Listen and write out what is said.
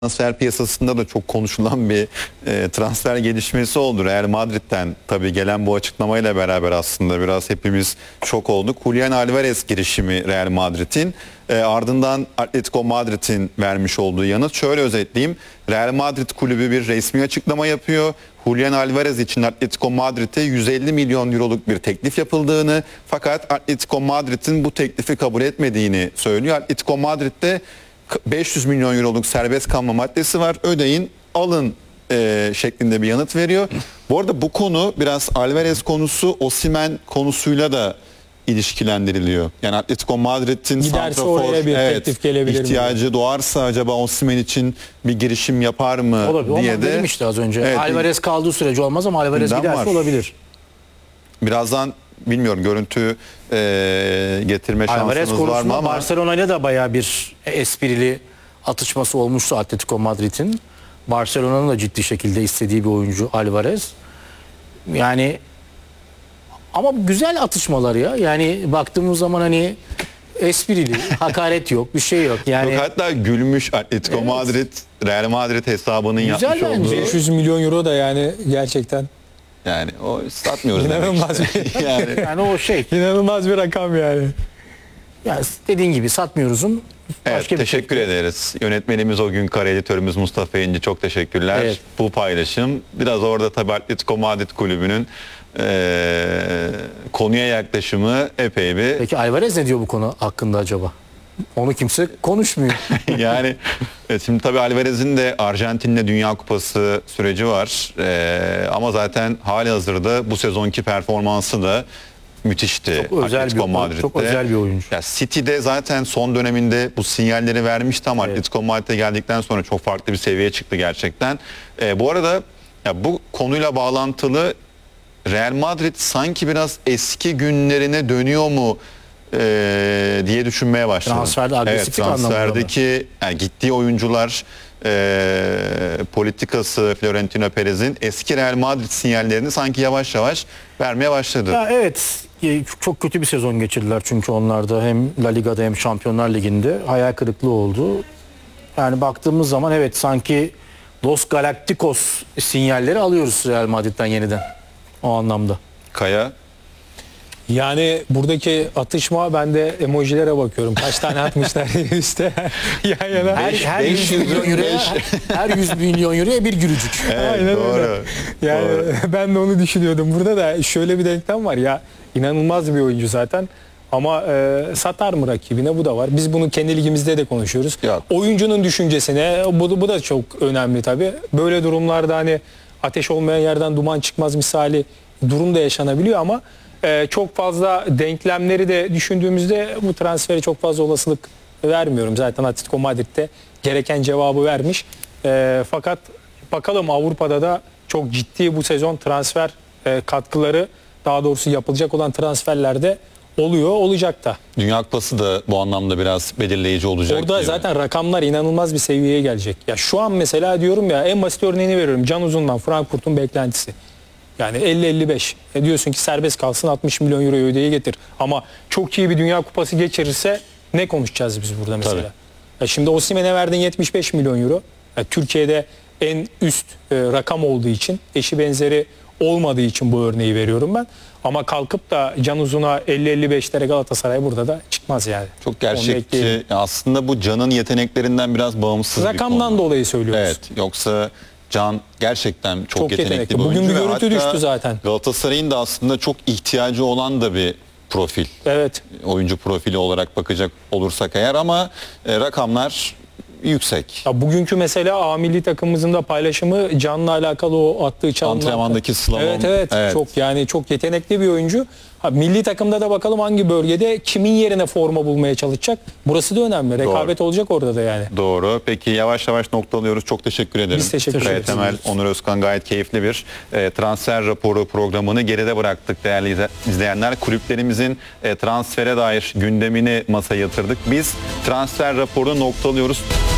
Transfer piyasasında da çok konuşulan bir transfer gelişmesi oldu. Real Madrid'den tabii gelen bu açıklamayla beraber aslında biraz hepimiz şok olduk. Julian Alvarez girişimi Real Madrid'in, ardından Atletico Madrid'in vermiş olduğu yanıt. Şöyle özetleyeyim. Real Madrid kulübü bir resmi açıklama yapıyor. Julian Alvarez için Atletico Madrid'e 150 milyon euroluk bir teklif yapıldığını, fakat Atletico Madrid'in bu teklifi kabul etmediğini söylüyor. Atletico Madrid'de 500 milyon euroluk serbest kalma maddesi var. Ödeyin, alın şeklinde bir yanıt veriyor. Bu arada bu konu biraz Alvarez konusu Osimhen konusuyla da ilişkilendiriliyor. Yani Atletico Madrid'in santrafor ihtiyacı doğarsa acaba Osimhen için bir girişim yapar mı olabilir, diye de. Dedim işte az önce. Evet, Alvarez kaldığı sürece olmaz ama Alvarez giderse var. olabilir. Birazdan bilmiyorum görüntü getirme Alvarez şansınız var mı ama Barcelona ile de bayağı bir esprili atışması olmuştu Atletico Madrid'in. Barcelona'nın da ciddi şekilde istediği bir oyuncu Alvarez. Yani ama güzel atışmalar ya. Yani baktığımız zaman hani esprili, hakaret yok, bir şey yok. Yani yok, hatta gülmüş Atletico Evet. Madrid, Real Madrid hesabının Güzel yapmış bence. olduğu. 500 milyon euro da yani gerçekten Yani o satmıyoruz demek inanılmaz işte. Yani yani o şey. inanılmaz bir rakam yani. Yani dediğin gibi satmıyoruzun. evet, Başka bir teşekkür ederiz. Yönetmenimiz o gün kare editörümüz Mustafa İnci, çok teşekkürler. Evet. Bu paylaşım biraz orada tabii Atletico Madrid kulübünün konuya yaklaşımı epey bir Peki Alvarez ne diyor bu konu hakkında acaba? Onu kimse konuşmuyor. yani şimdi tabii Alvarez'in de Arjantin'le Dünya Kupası süreci var. Ama zaten halihazırda bu sezonki performansı da müthişti. Çok özel Atletico bir- Madrid'de. çok özel bir oyuncu. Ya City'de zaten son döneminde bu sinyalleri vermişti ama Evet. Atletico Madrid'e geldikten sonra çok farklı bir seviyeye çıktı gerçekten. Bu arada ya bu konuyla bağlantılı Real Madrid sanki biraz eski günlerine dönüyor mu diye düşünmeye başladım. Transferde agresiflik evet, anlamında mı? transferdeki yani gittiği oyuncular politikası Florentino Perez'in eski Real Madrid sinyallerini sanki yavaş yavaş vermeye başladı. Ya evet, çok kötü bir sezon geçirdiler çünkü onlar da hem La Liga'da hem Şampiyonlar Ligi'nde hayal kırıklığı oldu. Yani baktığımız zaman evet sanki Los Galacticos sinyalleri alıyoruz Real Madrid'den yeniden o anlamda. Kaya Yani buradaki atışma, ben de emojilere bakıyorum. Kaç tane atmışlar üstte yan yana. Her 100 milyon euroya her 100 milyon euroya bir gülücük. Aynen doğru. öyle. Yani Doğru. ben de onu düşünüyordum. Burada da şöyle bir denklem var ya, inanılmaz bir oyuncu zaten. Ama satar mı rakibine, bu da var. Biz bunu kendi ligimizde de konuşuyoruz. Yok. Oyuncunun düşüncesine bu da çok önemli tabii. Böyle durumlarda hani ateş olmayan yerden duman çıkmaz misali durum da yaşanabiliyor ama çok fazla denklemleri de düşündüğümüzde bu transferi çok fazla olasılık vermiyorum. Zaten Atletico Madrid'de gereken cevabı vermiş. Fakat bakalım Avrupa'da da çok ciddi bu sezon transfer katkıları, daha doğrusu yapılacak olan transferlerde olacak da. Dünya Kupası da bu anlamda biraz belirleyici olacak. Orada diyor. zaten rakamlar inanılmaz bir seviyeye gelecek. Ya şu an mesela diyorum ya, en basit örneğini veriyorum. Can Uzun'dan Frankfurt'un beklentisi. Yani 50-55. Diyorsun ki serbest kalsın, 60 milyon euroyu ödeye getir. Ama çok iyi bir Dünya Kupası geçirirse ne konuşacağız biz burada mesela? Tabii. Şimdi Osimhen'e verdiğin 75 milyon euro. Türkiye'de en üst rakam olduğu için, eşi benzeri olmadığı için bu örneği veriyorum ben. Ama kalkıp da Can Uzun'a 50-55'lere Galatasaray burada da çıkmaz yani. Çok Onu gerçekçi. ekleyelim. Aslında bu Can'ın yeteneklerinden biraz bağımsız bir Rakamdan konu. dolayı söylüyoruz. Evet. Yoksa Can gerçekten çok yetenekli yetenekli. bir Bugün oyuncu. bir ve görüntü hatta düştü zaten. Galatasaray'ın da aslında çok ihtiyacı olan da bir profil. Evet. Oyuncu profili olarak bakacak olursak eğer, ama rakamlar yüksek. Ya bugünkü mesela A milli takımımızın da paylaşımı Can'la alakalı, o attığı çalımlar. Antrenmandaki slalom. Evet. Çok yetenekli bir oyuncu. Milli takımda da bakalım hangi bölgede kimin yerine forma bulmaya çalışacak. Burası da önemli. Rekabet olacak orada da yani. Doğru. Peki yavaş yavaş noktalıyoruz. Çok teşekkür ederim. Biz teşekkür Kaya ederiz. Temel, Onur Özkan, gayet keyifli bir transfer raporu programını geride bıraktık değerli izleyenler. Kulüplerimizin transfere dair gündemini masaya yatırdık. Biz transfer raporunu noktalıyoruz.